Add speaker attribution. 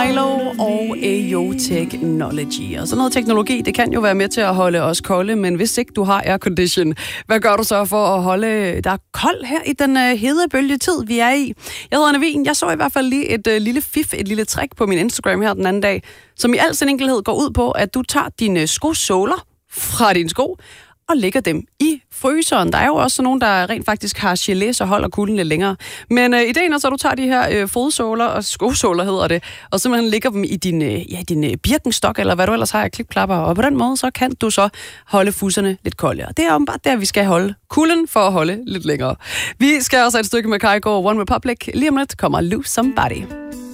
Speaker 1: Kylo og AO Technology. Og sådan noget teknologi, det kan jo være med til at holde os kolde, men hvis ikke du har aircondition, hvad gør du så for at holde dig kold her i den hedebølgetid, vi er i? Jeg hedder Navin. Jeg så i hvert fald lige et lille fif, et lille trick på min Instagram her den anden dag, som i al sin enkelhed går ud på, at du tager dine skosåler fra dine sko og lægger dem i fryseren. Der er jo også nogen, der rent faktisk har gelé, så holder kulden lidt længere. Men ideen er så, at du tager de her fodsåler og skosåler, hedder det, og simpelthen lægger dem i din birkenstok, eller hvad du ellers har af klipklapper, og på den måde, så kan du så holde fusserne lidt kolde. Og det er bare der, vi skal holde kulden for at holde lidt længere. Vi skal også have et stykke med Kygo og One Republic. Lige om lidt kommer Lose Somebody.